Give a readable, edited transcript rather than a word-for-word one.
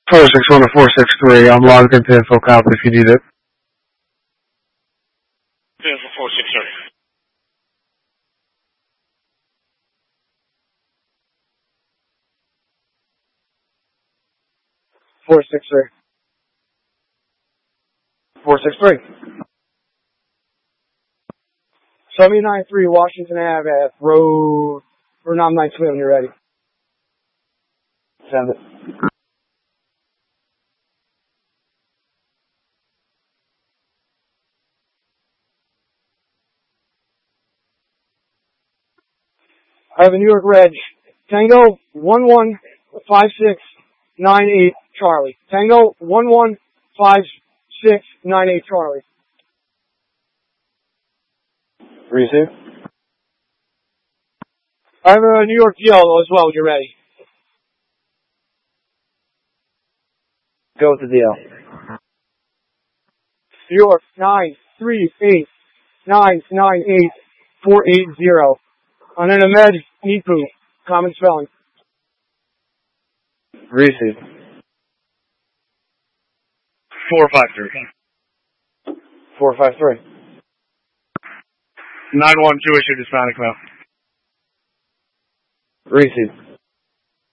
461 to 463. I'm logged into info copy if you need it. Info 463. 463. 463. 793 Washington Ave at Road, or 992 when you're ready. Send it. I have a New York Reg. Tango 115698 Charlie. Tango 115698 Charlie. Receive. I have a New York DL as well when you're ready. Go with the DL. New York 938998480. On an Ahmed Nipu. Common spelling. Receive. 453. 453. 912 issued Hispanic mail. Receive.